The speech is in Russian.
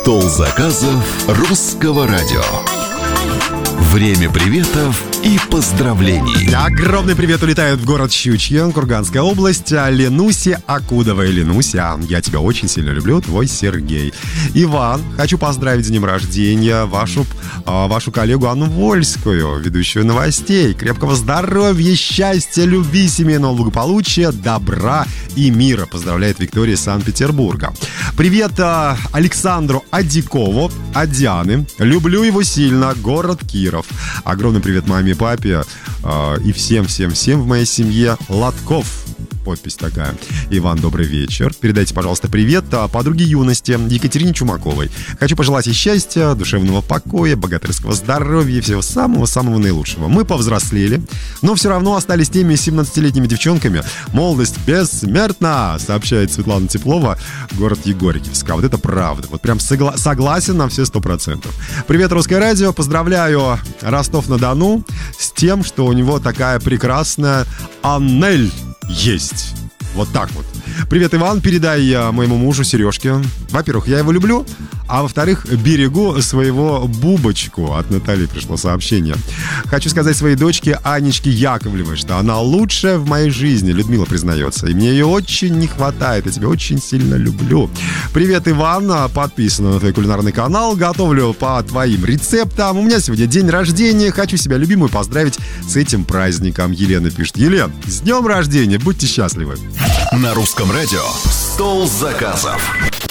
Стол заказов русского радио. Время приветов и поздравлений. Огромный привет улетает в город Щучье, Курганская область. Ленусе Акудовой. Ленуся, я тебя очень сильно люблю, твой Сергей. Иван, хочу поздравить с днем рождения вашу коллегу Анну Вольскую, ведущую новостей. Крепкого здоровья, счастья, любви, семейного благополучия, добра и мира. Поздравляет Виктория из Санкт-Петербурга. Привет Александру Адикову от Дианы. Люблю его сильно. Город Киров. Огромный привет маме и папе и всем в моей семье. Лотков. Подпись такая. Иван, добрый вечер. Передайте, пожалуйста, привет подруге юности Екатерине Чумаковой. Хочу пожелать ей счастья, душевного покоя, богатырского здоровья и всего самого-самого наилучшего. Мы повзрослели, но все равно остались теми 17-летними девчонками. Молодость бессмертна, сообщает Светлана Теплова, город Егорьевск. Вот это правда. Вот прям согласен на все 100%. Привет, Русское радио. Поздравляю Ростов-на-Дону с тем, что у него такая прекрасная Аннель есть. Вот так вот. Привет, Иван, передай моему мужу Сережке. Во-первых, я его люблю, а во-вторых, берегу своего Бубочку. От Натальи пришло сообщение. Хочу сказать своей дочке Анечке Яковлевой, что она лучшая в моей жизни, Людмила признается. И мне ее очень не хватает. Я тебя очень сильно люблю. Привет, Иван, подписано на твой кулинарный канал. Готовлю по твоим рецептам. У меня сегодня день рождения. Хочу себя любимую поздравить с этим праздником. Елена пишет. Елен, с днем рождения, будьте счастливы. На русском радио «Стол заказов».